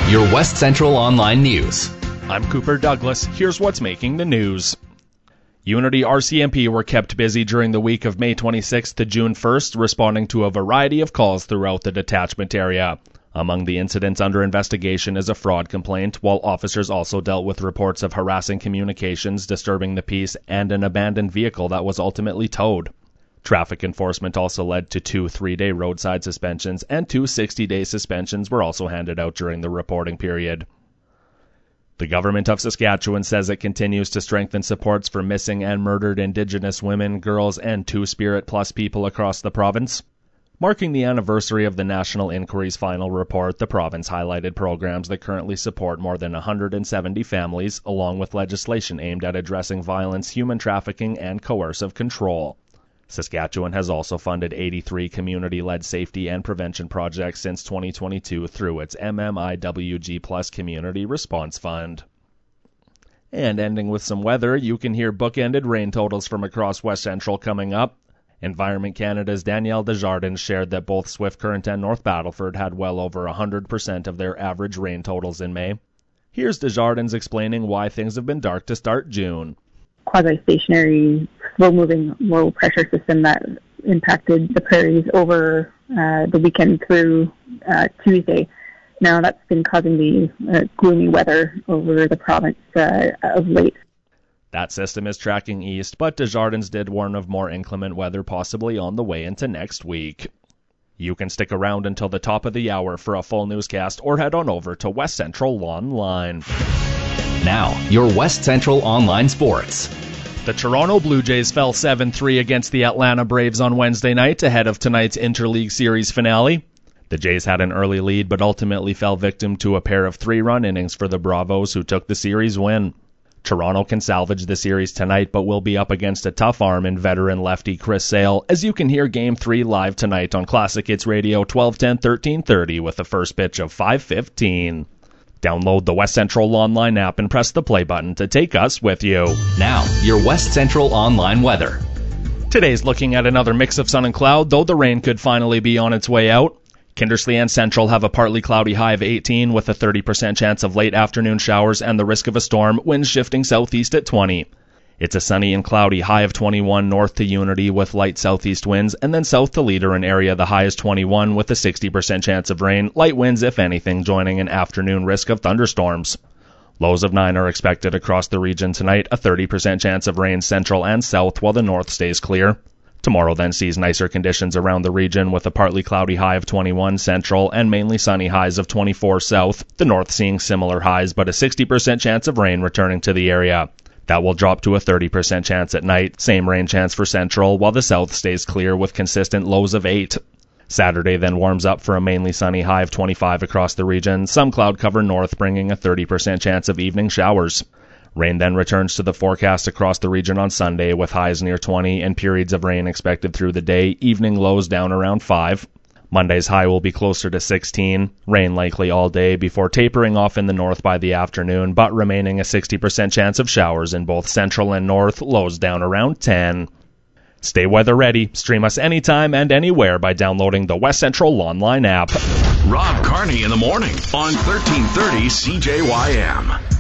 your West Central Online News. I'm Cooper Douglas. Here's what's making the news. Unity RCMP were kept busy during the week of May 26th to June 1st, responding to a variety of calls throughout the detachment area. Among the incidents under investigation is a fraud complaint, while officers also dealt with reports of harassing communications, disturbing the peace, and an abandoned vehicle that was ultimately towed. Traffic enforcement also led to 2 3-day roadside suspensions, and 2 60-day suspensions were also handed out during the reporting period. The government of Saskatchewan says it continues to strengthen supports for missing and murdered Indigenous women, girls, and Two-Spirit Plus people across the province. Marking the anniversary of the National Inquiry's final report, the province highlighted programs that currently support more than 170 families, along with legislation aimed at addressing violence, human trafficking, and coercive control. Saskatchewan has also funded 83 community-led safety and prevention projects since 2022 through its MMIWG Plus Community Response Fund. And ending with some weather, you can hear bookended rain totals from across West Central coming up. Environment Canada's Danielle Desjardins shared that both Swift Current and North Battleford had well over 100% of their average rain totals in May. Here's Desjardins explaining why things have been dark to start June. Quasi-stationary, slow-moving, low-pressure system that impacted the prairies over the weekend through Tuesday. Now that's been causing the gloomy weather over the province of late. That system is tracking east, but Desjardins did warn of more inclement weather possibly on the way into next week. You can stick around until the top of the hour for a full newscast or head on over to West Central Online. Now, your West Central Online Sports. The Toronto Blue Jays fell 7-3 against the Atlanta Braves on Wednesday night ahead of tonight's Interleague Series finale. The Jays had an early lead but ultimately fell victim to a pair of 3-run innings for the Bravos, who took the series win. Toronto can salvage the series tonight but will be up against a tough arm in veteran lefty Chris Sale, as you can hear Game 3 live tonight on Classic Hits Radio 1210-1330 with the first pitch of 5:15. Download the West Central Online app and press the play button to take us with you. Now, your West Central Online weather. Today's looking at another mix of sun and cloud, though the rain could finally be on its way out. Kindersley and Central have a partly cloudy high of 18 with a 30% chance of late afternoon showers and the risk of a storm, winds shifting southeast at 20. It's a sunny and cloudy high of 21 north to Unity with light southeast winds, and then south to Leader, an area the high is 21 with a 60% chance of rain, light winds if anything, joining an afternoon risk of thunderstorms. Lows of 9 are expected across the region tonight, a 30% chance of rain central and south while the north stays clear. Tomorrow then sees nicer conditions around the region with a partly cloudy high of 21 central and mainly sunny highs of 24 south, the north seeing similar highs but a 60% chance of rain returning to the area. That will drop to a 30% chance at night, same rain chance for central, while the south stays clear with consistent lows of 8. Saturday then warms up for a mainly sunny high of 25 across the region, some cloud cover north bringing a 30% chance of evening showers. Rain then returns to the forecast across the region on Sunday with highs near 20 and periods of rain expected through the day, evening lows down around 5. Monday's high will be closer to 16, rain likely all day before tapering off in the north by the afternoon, but remaining a 60% chance of showers in both central and north, lows down around 10. Stay weather ready. Stream us anytime and anywhere by downloading the West Central Online app. Rob Carney in the morning on 1330 CJYM.